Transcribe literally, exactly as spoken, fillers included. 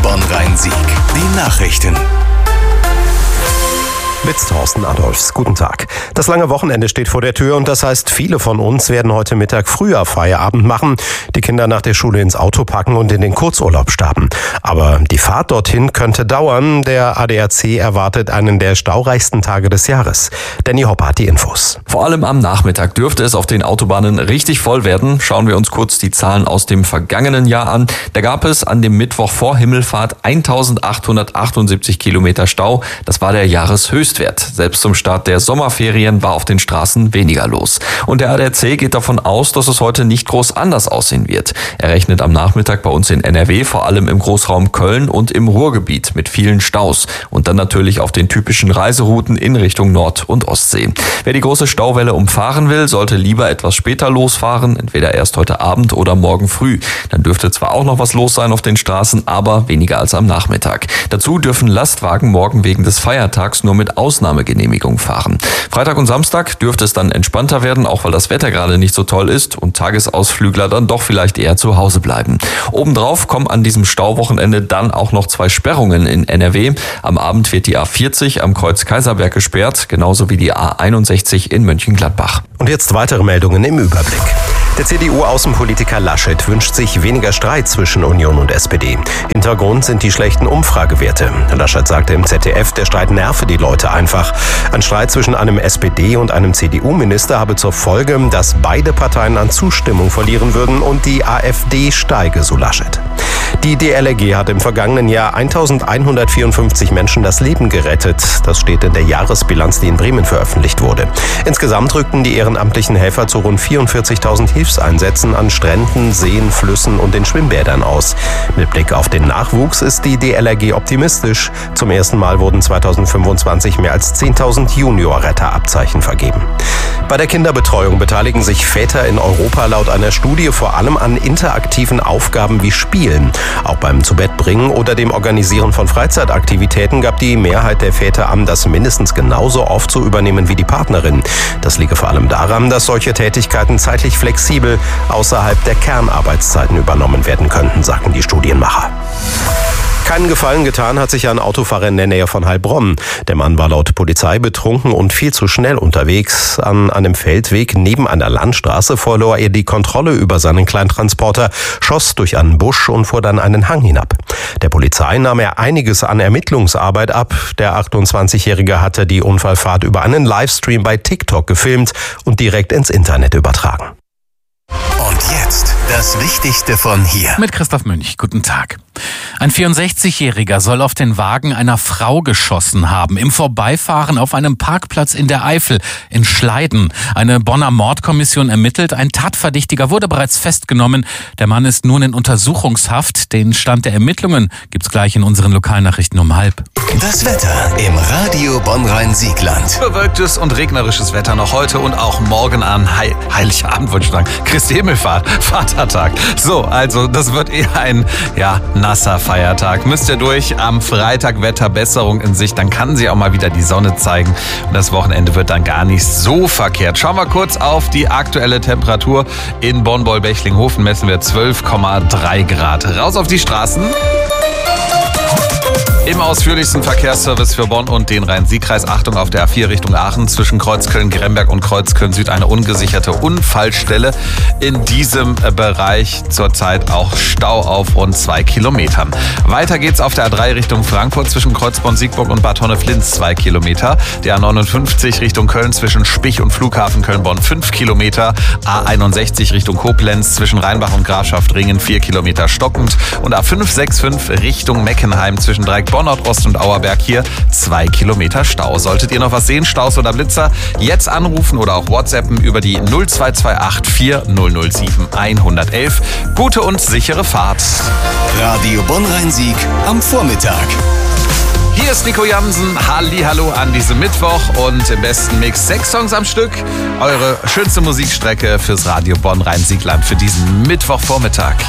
Bonn-Rhein-Sieg. Die Nachrichten. Mit Thorsten Adolfs. Guten Tag. Das lange Wochenende steht vor der Tür und das heißt, viele von uns werden heute Mittag früher Feierabend machen, die Kinder nach der Schule ins Auto packen und in den Kurzurlaub starten. Aber die Fahrt dorthin könnte dauern. Der A D A C erwartet einen der staureichsten Tage des Jahres. Danny Hopp hat die Infos. Vor allem am Nachmittag dürfte es auf den Autobahnen richtig voll werden. Schauen wir uns kurz die Zahlen aus dem vergangenen Jahr an. Da gab es an dem Mittwoch vor Himmelfahrt eintausendachthundertachtundsiebzig Kilometer Stau. Das war der Jahreshöchstwert. Selbst zum Start der Sommerferien war auf den Straßen weniger los. Und der A D A C geht davon aus, dass es heute nicht groß anders aussehen wird. Er rechnet am Nachmittag bei uns in N R W, vor allem im Großraum Köln und im Ruhrgebiet mit vielen Staus. Und dann natürlich auf den typischen Reiserouten in Richtung Nord- und Ostsee. Wer die große Stauwelle umfahren will, sollte lieber etwas später losfahren, entweder erst heute Abend oder morgen früh. Dann dürfte zwar auch noch was los sein auf den Straßen, aber weniger als am Nachmittag. Dazu dürfen Lastwagen morgen wegen des Feiertags nur mit Ausnahmegenehmigung fahren. Freitag und Samstag dürfte es dann entspannter werden, auch weil das Wetter gerade nicht so toll ist und Tagesausflügler dann doch vielleicht eher zu Hause bleiben. Obendrauf kommen an diesem Stauwochenende dann auch noch zwei Sperrungen in N R W. Am Abend wird die A vierzig am Kreuz Kaiserberg gesperrt, genauso wie die A einundsechzig in Mönchengladbach. Und jetzt weitere Meldungen im Überblick. Der C D U-Außenpolitiker Laschet wünscht sich weniger Streit zwischen Union und S P D. Hintergrund sind die schlechten Umfragewerte. Laschet sagte im Z D F, der Streit nerve die Leute einfach. Ein Streit zwischen einem S P D- und einem C D U-Minister habe zur Folge, dass beide Parteien an Zustimmung verlieren würden und die AfD steige, so Laschet. Die D L R G hat im vergangenen Jahr eintausendeinhundertvierundfünfzig Menschen das Leben gerettet. Das steht in der Jahresbilanz, die in Bremen veröffentlicht wurde. Insgesamt rückten die ehrenamtlichen Helfer zu rund vierundvierzigtausend Hilfseinsätzen an Stränden, Seen, Flüssen und den Schwimmbädern aus. Mit Blick auf den Nachwuchs ist die D L R G optimistisch. Zum ersten Mal wurden zweitausendfünfundzwanzig mehr als zehntausend Junior-Retterabzeichen vergeben. Bei der Kinderbetreuung beteiligen sich Väter in Europa laut einer Studie vor allem an interaktiven Aufgaben wie Spielen. Auch beim Zubettbringen oder dem Organisieren von Freizeitaktivitäten gab die Mehrheit der Väter an, das mindestens genauso oft zu übernehmen wie die Partnerin. Das liege vor allem daran, dass solche Tätigkeiten zeitlich flexibel außerhalb der Kernarbeitszeiten übernommen werden könnten, sagten die Studienmacher. Keinen Gefallen getan hat sich ein Autofahrer in der Nähe von Heilbronn. Der Mann war laut Polizei betrunken und viel zu schnell unterwegs. An einem Feldweg neben einer Landstraße verlor er die Kontrolle über seinen Kleintransporter, schoss durch einen Busch und fuhr dann einen Hang hinab. Der Polizei nahm er einiges an Ermittlungsarbeit ab. Der achtundzwanzigjährige hatte die Unfallfahrt über einen Livestream bei TikTok gefilmt und direkt ins Internet übertragen. Und jetzt das Wichtigste von hier. Mit Christoph Münch. Guten Tag. Ein vierundsechzigjähriger soll auf den Wagen einer Frau geschossen haben, im Vorbeifahren auf einem Parkplatz in der Eifel, in Schleiden. Eine Bonner Mordkommission ermittelt, ein Tatverdächtiger wurde bereits festgenommen. Der Mann ist nun in Untersuchungshaft. Den Stand der Ermittlungen gibt's gleich in unseren Lokalnachrichten um halb. Das Wetter im Radio Bonn-Rhein-Siegland. Bewölktes und regnerisches Wetter noch heute und auch morgen an Heil- Heiligabend, wollte ich sagen. Christi Himmelfahrt, Vatertag. So, also das wird eher ein, ja, nasser Feiertag. Müsst ihr durch. Am Freitag Wetterbesserung in Sicht. Dann kann sie auch mal wieder die Sonne zeigen. Und das Wochenende wird dann gar nicht so verkehrt. Schauen wir kurz auf die aktuelle Temperatur. In Bonn-Boll-Bechlinghofen messen wir zwölf Komma drei Grad. Raus auf die Straßen. Im ausführlichsten Verkehrsservice für Bonn und den Rhein-Sieg-Kreis. Achtung auf der A vier Richtung Aachen zwischen Kreuzköln-Gremberg und Kreuzköln-Süd eine ungesicherte Unfallstelle. In diesem Bereich zurzeit auch Stau auf rund zwei Kilometern. Weiter geht's auf der A drei Richtung Frankfurt zwischen Kreuzborn-Siegburg und Bad Honnef-Linz zwei Kilometer. Der A neunundfünfzig Richtung Köln zwischen Spich und Flughafen Köln-Bonn fünf Kilometer. A einundsechzig Richtung Koblenz zwischen Rheinbach und Grafschaft-Ringen vier Kilometer stockend. Und A fünf sechs fünf Richtung Meckenheim zwischen Dreieck Bonn, Nordost und Auerberg hier zwei Kilometer Stau. Solltet ihr noch was sehen, Staus oder Blitzer, jetzt anrufen oder auch WhatsAppen über die null zwei zwei acht vier null null sieben eins eins eins. Gute und sichere Fahrt. Radio Bonn-Rhein-Sieg am Vormittag. Hier ist Nico Jansen. Hallihallo an diesem Mittwoch und im besten Mix sechs Songs am Stück. Eure schönste Musikstrecke fürs Radio Bonn-Rhein-Siegland für diesen Mittwochvormittag.